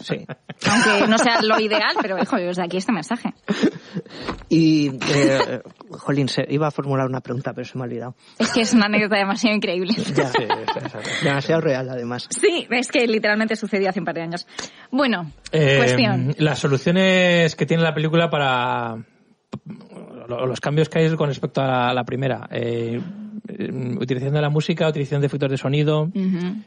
Sí. Aunque no sea lo ideal, pero hijo, desde aquí este mensaje. Y, jolín, iba a formular una pregunta, pero se me ha olvidado. Es que es una anécdota demasiado increíble. Ya, demasiado real, además. Sí, es que literalmente sucedió hace un par de años. Bueno, cuestión. Las soluciones que tiene la película para los cambios que hay con respecto a la primera. Utilización de la música, utilización de efectos de sonido. Uh-huh.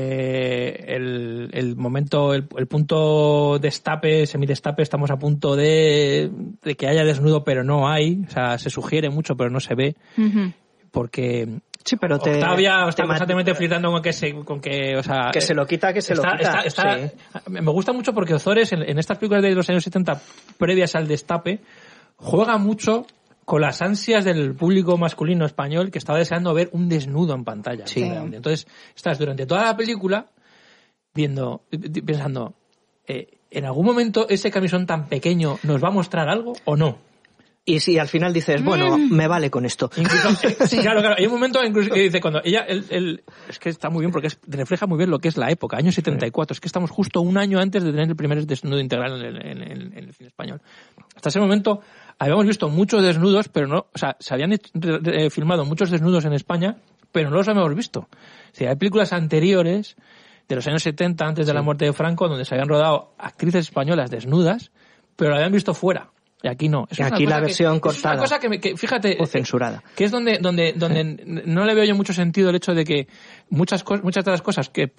El momento, el punto destape, semidestape, estamos a punto de que haya desnudo, pero no hay. O sea, se sugiere mucho, pero no se ve. Uh-huh. Porque sí, pero Octavia está constantemente flirtando con que, o sea, que se lo quita, que se lo quita. Sí. Me gusta mucho porque Ozores, en estas películas de los años 70, previas al destape, juega mucho con las ansias del público masculino español que estaba deseando ver un desnudo en pantalla. Sí. Entonces, estás durante toda la película pensando, ¿en algún momento ese camisón tan pequeño nos va a mostrar algo o no? Y si al final dices, bueno, me vale con esto. Incluso, sí. Claro, hay un momento incluso que dice cuando ella, es que está muy bien porque refleja muy bien lo que es la época, año 74, es que estamos justo un año antes de tener el primer desnudo integral en el cine español. Hasta ese momento habíamos visto muchos desnudos, pero no, o sea, se habían filmado muchos desnudos en España, pero no los habíamos visto. O sea, hay películas anteriores, de los años 70, antes de la muerte de Franco, donde se habían rodado actrices españolas desnudas, pero la habían visto fuera. Y aquí no. Y aquí la versión cortada. Es una cosa que fíjate, o censurada. Que es donde no le veo yo mucho sentido el hecho de que muchas de las cosas que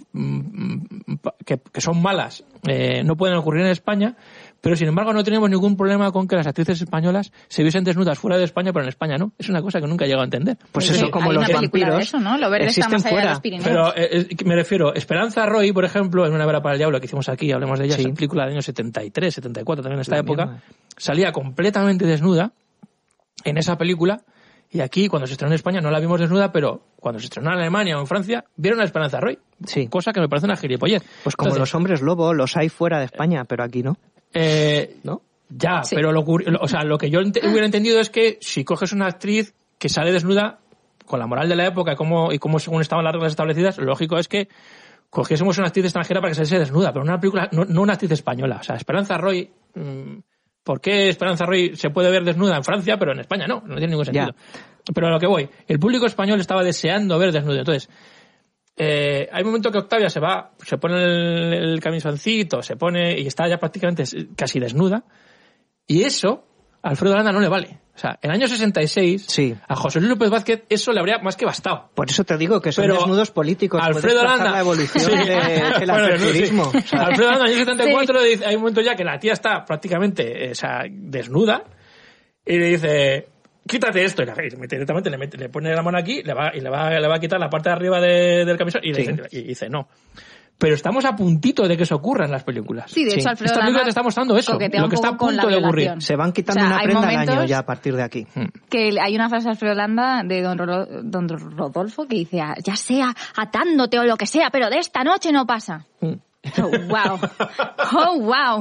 son malas no pueden ocurrir en España, pero sin embargo no tenemos ningún problema con que las actrices españolas se viesen desnudas fuera de España, pero en España no. Es una cosa que nunca he llegado a entender. Pues eso, como los vampiros, eso, ¿no? Lo verde está más allá de los Pirineos. Pero me refiero, Esperanza Roy, por ejemplo, en Una vera para el diablo que hicimos aquí, hablemos de ella, es una película del año 73, 74, también en esta época, salía completamente desnuda en esa película. Y aquí, cuando se estrenó en España, no la vimos desnuda, pero cuando se estrenó en Alemania o en Francia, vieron a Esperanza Roy. Sí. Cosa que me parece una gilipollez. Pues como los hombres lobo, los hay fuera de España, pero aquí no. ¿No? Ya, sí. Pero lo que yo hubiera entendido es que si coges una actriz que sale desnuda, con la moral de la época y cómo según estaban las reglas establecidas, lo lógico es que cogiésemos una actriz extranjera para que saliese desnuda, pero una película, no una actriz española. O sea, Esperanza Roy... ¿Por qué Esperanza Roy se puede ver desnuda en Francia, pero en España no? No tiene ningún sentido. Ya. Pero a lo que voy, el público español estaba deseando ver desnudo. Entonces, hay un momento que Octavia se pone el camisoncito, y está ya prácticamente casi desnuda, y eso a Alfredo Landa no le vale. O sea, en el año 66, a José Luis López Vázquez eso le habría más que bastado. Por eso te digo que son desnudos políticos. Alfredo Landa, la evolución del alfredismo. Sí. Alfredo Landa en el año 74 dice, hay un momento ya que la tía está prácticamente desnuda y le dice, quítate esto. Y directamente le pone la mano aquí, le va a quitar la parte de arriba del camisón y dice no. Pero estamos a puntito de que eso ocurra en las películas. Sí, de hecho, Alfredo Esta película te está mostrando eso, lo que está a punto de ocurrir. Se van quitando una prenda al año ya a partir de aquí. Que hay una frase de Alfredo Landa de don Rodolfo que dice, ya sea atándote o lo que sea, pero de esta noche no pasa. Oh, wow. Oh, wow.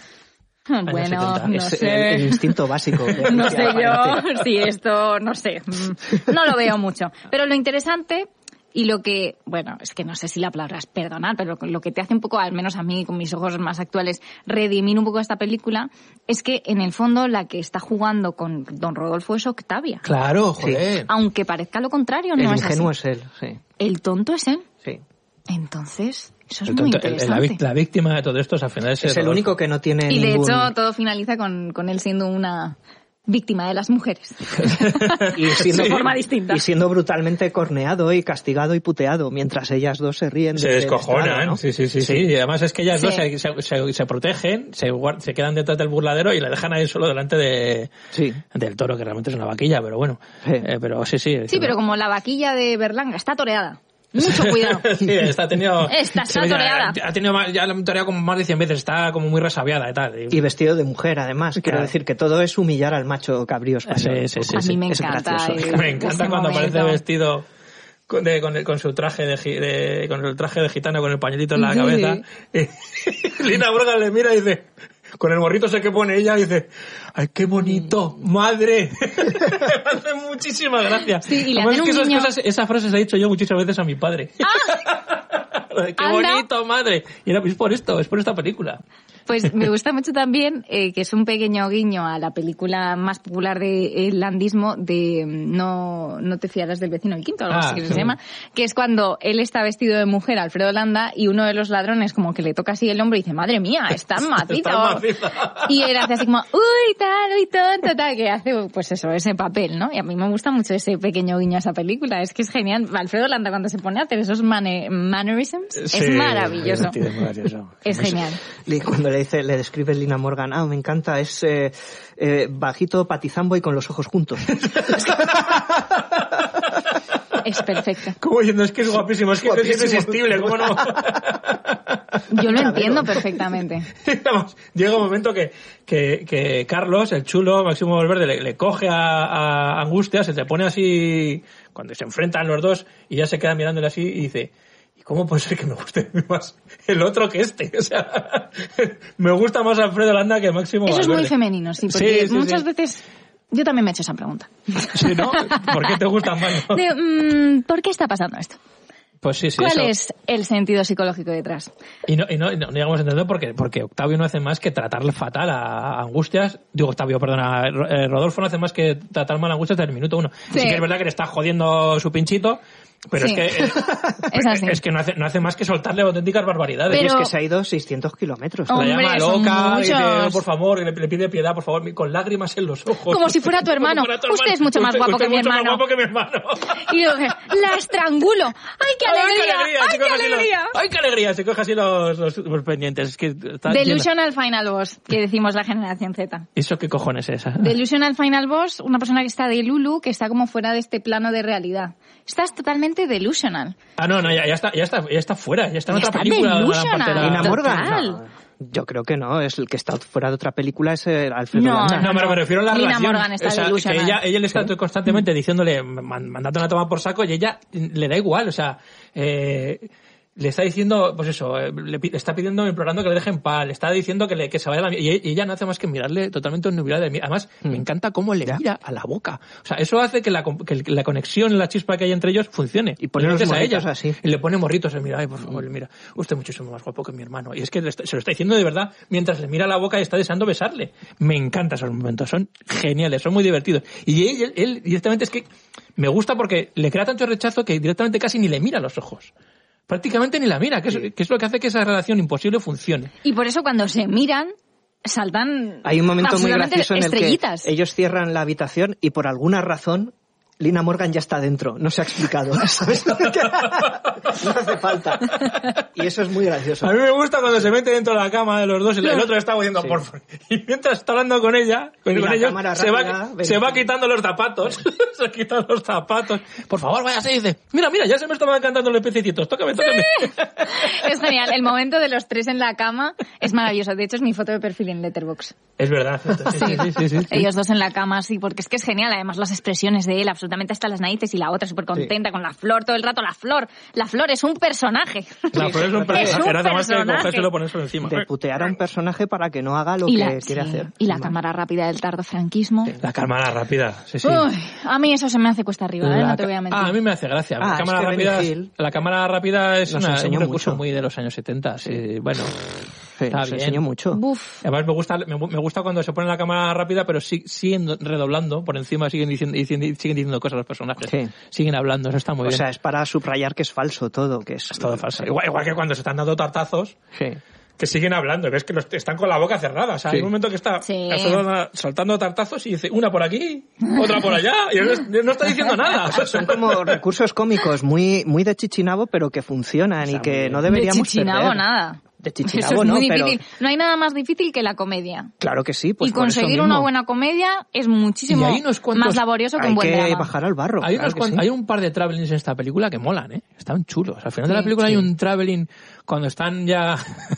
Bueno, no sé. El instinto básico. No sé yo si esto, no sé. No lo veo mucho. Pero lo interesante... Y lo que, bueno, es que no sé si la palabra es perdonar, pero lo que te hace un poco, al menos a mí, con mis ojos más actuales, redimir un poco esta película, es que en el fondo la que está jugando con don Rodolfo es Octavia. Claro, joder. Sí. Aunque parezca lo contrario, no es así. El ingenuo es él, sí. El tonto es él. Sí. Entonces, eso es muy interesante. La víctima de todo esto al final es el único que no tiene y ningún... de hecho todo finaliza con él siendo una... víctima de las mujeres. Y siendo, de forma distinta. Y siendo brutalmente corneado y castigado y puteado, mientras ellas dos se ríen. Se descojonan, ¿no? Sí. Y además es que ellas dos se protegen, se quedan detrás del burladero y le dejan ahí solo delante del toro, que realmente es una vaquilla, pero bueno. Pero sí. Sí, pero como la vaquilla de Berlanga está toreada. Mucho cuidado. Sí, está toreada. Ha tenido ya la toreado como más de 100 veces, está como muy resabiada y tal. Y vestido de mujer, además. Quiero decir que todo es humillar al macho cabrío español. Sí. A mí me encanta. Me encanta cuando aparece vestido con su traje con el traje de gitano con el pañuelito en la cabeza. Y Lina Borga le mira y dice, con el gorrito ese que pone ella, dice, ¡ay, qué bonito! ¡Madre! Me hace muchísima gracia. Sí, y le hacen un niño... esa frase se la he dicho yo muchísimas veces a mi padre. ¡Qué bonito, madre! Y era por esto, es por esta película. Pues me gusta mucho también, que es un pequeño guiño a la película más popular de landismo de No te fiarás del vecino el quinto, algo así que se llama, que es cuando él está vestido de mujer, Alfredo Landa, y uno de los ladrones como que le toca así el hombro y dice, madre mía, está macizo. Y él hace así como, uy, tonto, tal, que hace, pues eso, ese papel, ¿no? Y a mí me gusta mucho ese pequeño guiño a esa película, es que es genial. Alfredo Landa cuando se pone a hacer esos mannerisms, es maravilloso. Es genial. Cuando le describe Lina Morgan, me encanta, es bajito, patizambo y con los ojos juntos. Es perfecto. ¿Cómo diciendo? Es que es guapísimo, es que es irresistible, ¿cómo no? Yo lo entiendo perfectamente. Llega un momento que Carlos, el chulo, Máximo Valverde, le coge a Angustia, se te pone así, cuando se enfrentan los dos, y ya se queda mirándole así y dice... ¿Cómo puede ser que me guste más el otro que este? O sea, me gusta más Alfredo Landa que Máximo Valverde. Eso es muy femenino, sí, porque muchas veces... Yo también me he hecho esa pregunta. ¿Sí, no? ¿Por qué te gustan más? ¿No? ¿Por qué está pasando esto? Pues sí, ¿Cuál es el sentido psicológico detrás? Y no llegamos a entender porque Octavio no hace más que tratarle fatal a Angustias. Digo, Octavio, perdona, Rodolfo no hace más que tratar mal a Angustias desde el minuto 1. Sí que es verdad que le está jodiendo su pinchito, pero sí. es que no hace más que soltarle auténticas barbaridades. Pero... es que se ha ido 600 kilómetros. Hombre, la llama loca, y dice, por favor, y le pide piedad, por favor, con lágrimas en los ojos. Como si fuera tu hermano. Usted es mucho más guapo que mi hermano. Más guapo que mi hermano. Y luego, la estrangulo. ¡Ay, qué alegría! ¡Ay, qué alegría! ¡Ay, qué alegría! Se coge así los pendientes. Es que Delusional Final Boss, que decimos la generación Z. ¿Eso qué cojones es esa? Delusional Final Boss, una persona que está de Lulu, que está como fuera de este plano de realidad. Estás totalmente delusional. No, ya está fuera, ya está en otra película. Lina Morgan. No, yo creo que no, es el que está fuera de otra película es Alfredo Landa. No, pero me refiero a la Lina relación. Morgan está delusional. Que ella le está constantemente diciéndole, mandándole a tomar por saco, y ella le da igual, o sea, le está diciendo, pues eso, le está pidiendo, implorando que le dejen en paz, le está diciendo que se vaya y ella no hace más que mirarle totalmente obnubilada. Además, me encanta cómo le mira a la boca. O sea, eso hace que la conexión, la chispa que hay entre ellos funcione. Y pone los morritos así. Y le pone morritos, mira, ay, por favor, mira, usted es muchísimo más guapo que mi hermano. Y es que se lo está diciendo de verdad mientras le mira la boca y está deseando besarle. Me encantan esos momentos, son geniales, son muy divertidos. Y él directamente es que me gusta porque le crea tanto rechazo que directamente casi ni le mira a los ojos. Prácticamente ni la mira, que es lo que hace que esa relación imposible funcione. Y por eso cuando se miran, saltan. Hay un momento muy gracioso en el que ellos cierran la habitación y por alguna razón Lina Morgan ya está dentro. No se ha explicado. ¿Sabes? No hace falta. Y eso es muy gracioso. A mí me gusta cuando se mete dentro de la cama de los dos y el otro está diciendo por favor. Y mientras está hablando con ella, se va quitando los zapatos. Se quita los zapatos. Por favor, váyase, dice. Mira, ya se me estaban cantando los pececitos. Tócame. Es genial. El momento de los tres en la cama es maravilloso. De hecho, es mi foto de perfil en Letterboxd. Es verdad. Sí. Ellos dos en la cama, sí, porque es que es genial. Además, las expresiones de él, absolutamente hasta las narices, y la otra súper contenta con la flor todo el rato. La flor es un personaje. La flor es un personaje. Era nada más que cogérselo, ponérselo encima. De putear a un personaje para que no haga lo que quiere hacer. Y la cámara rápida del tardofranquismo. La cámara rápida, sí. Uy, a mí eso se me hace cuesta arriba, no te voy a mentir. A mí me hace gracia. La cámara rápida es un recurso muy de los años 70. Sí, bueno. Está bien. Enseñó mucho. Además me gusta cuando se pone la cámara rápida, pero siguen redoblando por encima, siguen diciendo cosas los personajes. Sí. Siguen hablando, eso está muy bien. O sea, es para subrayar que es falso todo, que es todo falso. Igual que cuando se están dando tartazos. Sí. Que siguen hablando, ves que están con la boca cerrada. O sea, hay un momento que está soltando tartazos y dice una por aquí, otra por allá, y no está diciendo nada. Son como recursos cómicos muy de Chichinabo, pero que funcionan y que no deberíamos de Chichinabo perder. Nada. De Chichinabo, eso es muy difícil. Pero... No hay nada más difícil que la comedia. Claro que sí. Pues y conseguir una buena comedia es muchísimo más laborioso que un buen drama. Hay que bajar al barro. Hay un par de travelings en esta película que molan, ¿eh? Están chulos. Al final de la película hay un traveling cuando están ya...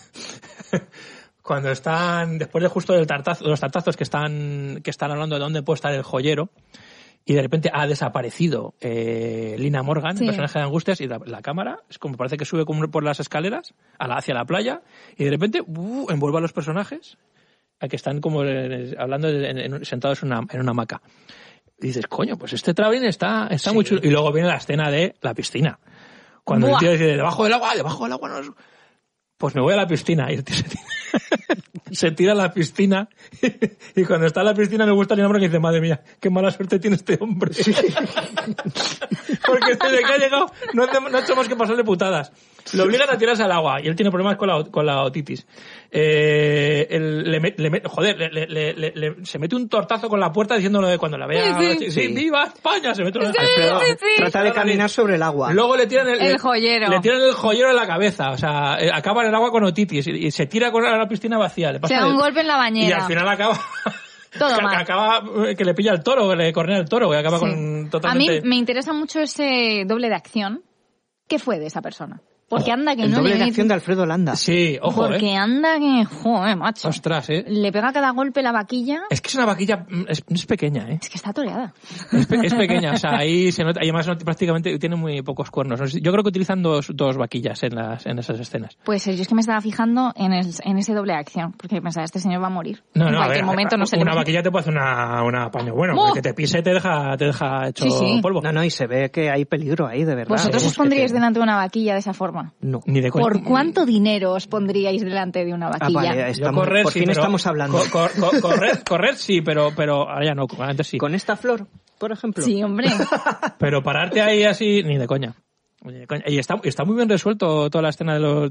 Cuando están, después de justo los tartazos que están hablando de dónde puede estar el joyero, y de repente ha desaparecido Lina Morgan, el personaje de Angustias, y la cámara es como parece que sube como por las escaleras hacia la playa, y de repente envuelve a los personajes a que están como hablando sentados en una hamaca. Y dices, coño, pues este traveling está muy chulo. Y luego viene la escena de la piscina. Cuando Buah. el tío dice, debajo del agua no... Pues me voy a la piscina. Y el tío se tira a la piscina. Y cuando está en la piscina me gusta el hombre que dice, madre mía, qué mala suerte tiene este hombre. Porque desde que ha llegado no ha hecho más que pasarle putadas. Lo obligan a tirarse al agua y él tiene problemas con la otitis. Se mete un tortazo con la puerta diciéndolo de cuando la vea. Sí, ¡viva España! Se mete Alfredo, trata de caminar sobre el agua. Luego le tiran el joyero. Le tiran el joyero en la cabeza. O sea, acaba en el agua con otitis y se tira a la piscina vacía. Le pasa Se da un golpe en la bañera. Y al final acaba... Todo mal. Acaba que le pilla el toro, que le cornea el toro, y acaba con totalmente... A mí me interesa mucho ese doble de acción. ¿Qué fue de esa persona? Porque anda que el no doble le de acción de Alfredo Landa. Sí, ojo, Porque anda que... Joder, macho. Ostras, Le pega cada golpe la vaquilla. Es que es una vaquilla... Es pequeña, Es que está toreada. Es pequeña, o sea, ahí se nota... Y además prácticamente tiene muy pocos cuernos. Yo creo que utilizan dos vaquillas en esas escenas. Pues yo es que me estaba fijando en ese doble de acción. Porque pensaba, este señor va a morir. No, en a cualquier ver, momento no se le una ve. vaquilla te puede hacer una paño bueno, ¡Oh! porque te pise y te deja hecho Sí. polvo. No, y se ve que hay peligro ahí, de verdad. ¿Vosotros os pondríais delante de una vaquilla de esa forma? No. Ni de coña. ¿Por cuánto dinero os pondríais delante de una vaquilla? Vale, Yo correr, por sí, fin pero estamos hablando. Correr sí, pero ahora ya no, antes sí. ¿Con esta flor, por ejemplo? Sí, hombre. Pero pararte ahí así, ni de coña. Y está muy bien resuelto toda la escena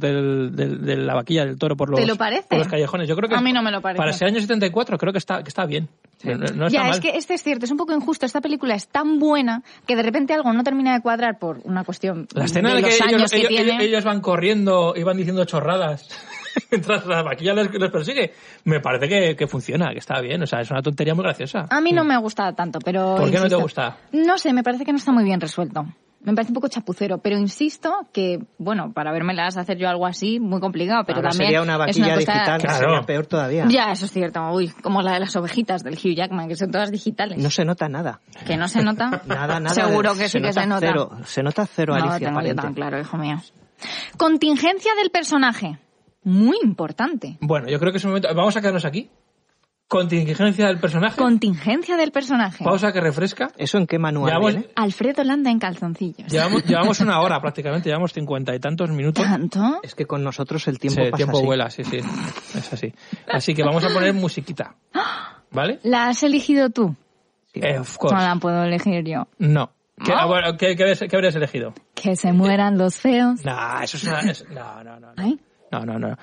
de la vaquilla del toro por los, ¿Te lo parece? por los callejones. Yo creo que A mí no me lo parece. Para ser año 74 creo que está bien. Sí. No está Ya, mal. es que este es cierto, es un poco injusto. Esta película es tan buena que de repente algo no termina de cuadrar por una cuestión La escena de en la los que años que tiene. ellos van corriendo y van diciendo chorradas mientras la vaquilla les persigue, me parece que funciona, que está bien. O sea, es una tontería muy graciosa. A mí no me gusta tanto, pero... ¿Por qué no te insisto, gusta? No sé, me parece que no está muy bien resuelto. Me parece un poco chapucero, pero insisto que, bueno, para vérmelas hacer yo algo así, muy complicado, pero Ahora también sería una es una vaquilla cosa... digital, Claro. sería peor todavía. Ya, eso es cierto. Uy, como la de las ovejitas del Hugh Jackman, que son todas digitales. No se nota nada. ¿Que no se nota? Nada. Seguro que sí que se nota. Cero, se nota cero, No lo Alicia, tengo yo aparente. tan claro, hijo mío. Contingencia del personaje. Muy importante. Bueno, yo creo que es un momento... Vamos a quedarnos aquí. Contingencia del personaje. Contingencia del personaje. Pausa que refresca. ¿Eso en qué manual viene? Alfredo Landa en calzoncillos. Llevamos una hora prácticamente, llevamos 50 y tantos minutos. ¿Tanto? Es que con nosotros el tiempo Sí, el pasa tiempo así. vuela, sí, es así. Así que vamos a poner musiquita. ¿Vale? ¿La has elegido tú? Of course. No la puedo elegir yo. No. ¿No? Bueno, ¿qué habrías elegido? Que se mueran los feos. No, eso es una... No. ¿Ay? No.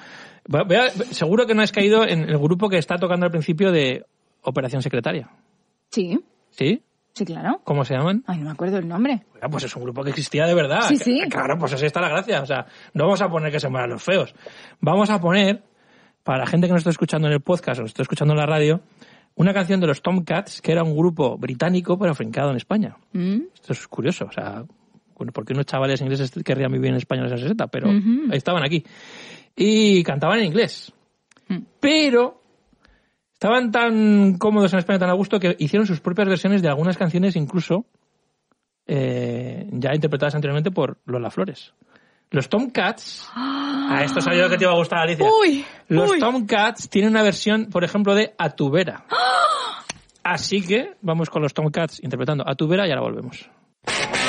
Seguro que no has caído en el grupo que está tocando al principio de Operación Secretaria. Sí, ¿Sí? sí, claro. ¿Cómo se llaman? Ay, no me acuerdo el nombre. Bueno, pues es un grupo que existía de verdad. Sí. Claro, pues así está la gracia. O sea, no vamos a poner que se mueran los feos. Vamos a poner, para la gente que nos está escuchando en el podcast o nos está escuchando en la radio, una canción de los Tomcats, que era un grupo británico pero afincado en España. Esto es curioso, o sea, bueno, porque unos chavales ingleses querrían vivir en España en los 60, pero estaban aquí. Y cantaban en inglés. Pero estaban tan cómodos en España, tan a gusto, que hicieron sus propias versiones de algunas canciones, incluso ya interpretadas anteriormente por Lola Flores. Los Tomcats... A esto sabía que te iba a gustar, Alicia. Los Tomcats tienen una versión, por ejemplo, de A tu vera. Así que vamos con los Tomcats interpretando A tu vera y ahora volvemos.